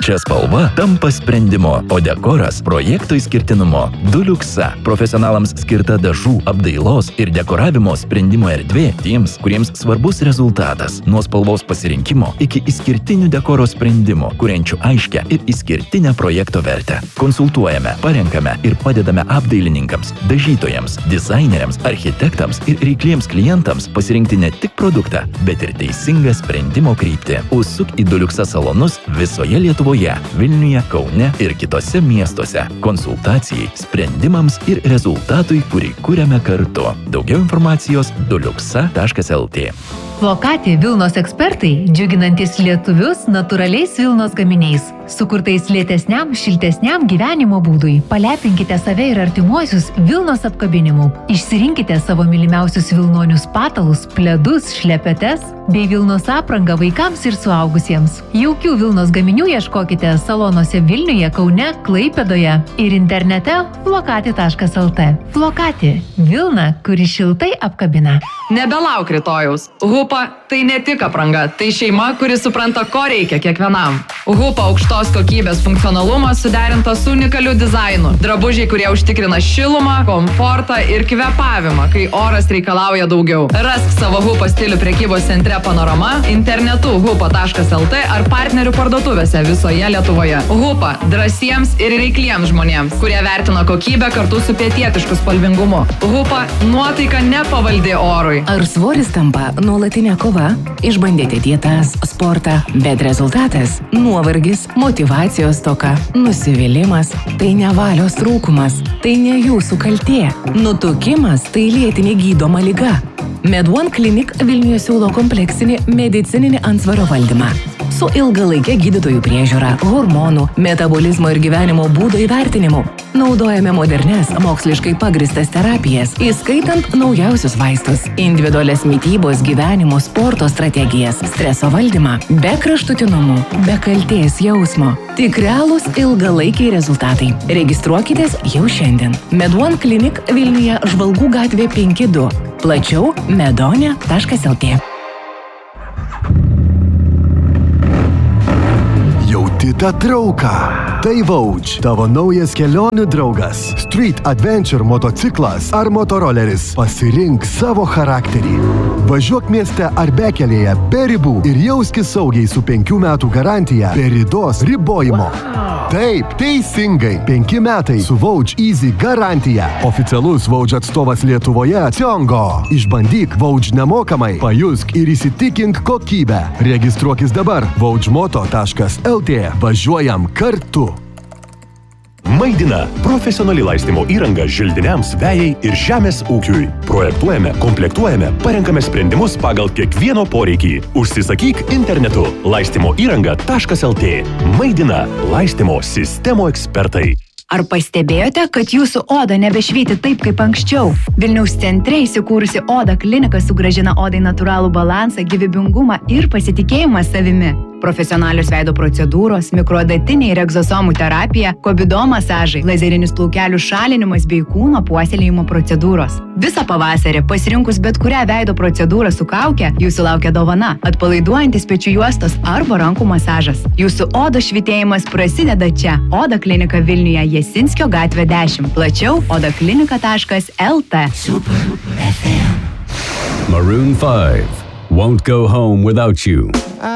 Čia spalva tampa sprendimo, o dekoras projekto išskirtinumo. Duluxa – profesionalams skirta dažų, apdailos ir dekoravimo sprendimo erdvė tiems, kuriems svarbus rezultatas. Nuo spalvos pasirinkimo iki išskirtinių dekoro sprendimų, kuriančių aiškę ir išskirtinę projekto vertę. Konsultuojame, parenkame ir padedame apdailininkams, dažytojams, dizaineriams, architektams ir reikliems klientams pasirinkti ne tik produktą, bet ir teisingą sprendimo kryptį. Užsuk į Duluxa salonus visoje Lietuvoje, Vilniuje, Kaune ir kitose miestuose. Konsultacijai, sprendimams ir rezultatui, kurį kuriame kartu. Daugiau informacijos duluxa.lt. Flokati Vilnos ekspertai, džiuginantis lietuvius natūraliais Vilnos gaminiais, sukurtais lėtesniam, šiltesniam gyvenimo būdui. Palepinkite save ir artimuosius Vilnos apkabinimu. Išsirinkite savo mylimiausius vilnonius patalus, pledus, šlepetes bei Vilnos aprangą vaikams ir suaugusiems. Jaukių Vilnos gaminių ieškokite salonuose Vilniuje, Kaune, Klaipėdoje ir internete flokati.lt. Flokati – Vilna, kuri šiltai apkabina. Nebelauk rytojaus. Hupa tai ne tik apranga, tai šeima, kuri supranta, ko reikia kiekvienam. Hupa aukštos kokybės funkcionalumas suderintas su unikaliu dizainu. Drabužiai, kurie užtikrina šilumą, komfortą ir kvėpavimą, kai oras reikalauja daugiau. Rask savo Hupa stilių prekybos centre Panorama, internetu hupa.lt ar partnerių parduotuvėse visoje Lietuvoje. Hupa drąsiems ir reikliems žmonėms, kurie vertina kokybę kartu su pietietišku spalvingumu. Hupa nuotaika nepavaldi orui. Ar svoris tampa nuolatinė kova? Išbandėte dietas, sportą, bet rezultatas – nuovargis, motyvacijos stoka, nusivylimas – tai ne valios trūkumas, tai ne jūsų kaltė. Nutukimas – tai lėtinė gydoma liga. Med1 Clinic Vilniuje siūlo kompleksinį medicininį antsvario valdymą. Su ilgalaikė gydytojų priežiūra, hormonų, metabolizmo ir gyvenimo būdo įvertinimu. Naudojame modernes, moksliškai pagristas terapijas, įskaitant naujausius vaistus, individualias mitybos, gyvenimo, sporto strategijas, streso valdymą, be kraštutinumų, be kaltės jausmo. Tik realūs ilgalaikiai rezultatai. Registruokitės jau šiandien. Med1 Clinic Vilniuje Žvalgų gatvė 5-2. Plačiau medonė.lt. Jauti tą trauką. Tai Vouch, tavo naujas kelionių draugas. Street Adventure motociklas ar motoroleris. Pasirink savo charakterį. Važiuok mieste ar bekelėje be ribų ir jauskis saugiai su 5 metų garantija be ridos ribojimo. Taip, teisingai. 5 metai su Vouch Easy garantija. Oficialus Vouch atstovas Lietuvoje Ciongo. Išbandyk Vouch nemokamai, pajusk ir įsitikink kokybę. Registruokis dabar vouchmoto.lt. Važiuojam kartu. Maidina – profesionali laistymo įranga želdiniams, vejai ir žemės ūkiui. Projektuojame, komplektuojame, parenkame sprendimus pagal kiekvieno poreikį. Užsisakyk internetu laistymoįranga.lt. Maidina – laistymo sistemų ekspertai. Ar pastebėjote, kad jūsų oda nebešvyti taip, kaip anksčiau? Vilniaus centre įsikūrusi Oda klinika sugrąžina odai natūralų balansą, gyvybingumą ir pasitikėjimą savimi. Profesionalios veido procedūros, mikroadatinė ir egzosomų terapija, kobido masažai, lazerinis plaukelių šalinimas bei kūno puoselėjimo procedūros. Visą pavasarį, pasirinkus bet kurią veido procedūrą su kauke, jūsų laukia dovana – atpalaiduojantis pečių juostos arba rankų masažas. Jūsų odos švytėjimas prasideda čia. Oda klinika Vilniuje, Jasinskio gatvė 10. Plačiau odaklinika.lt. Maroon 5 won't go home without you.